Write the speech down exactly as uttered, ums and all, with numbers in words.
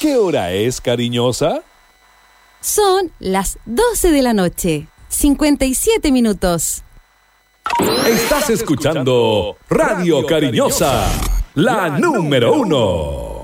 ¿Qué hora es, cariñosa? Son las doce de la noche, cincuenta y siete minutos. Estás escuchando Radio Cariñosa, la número uno.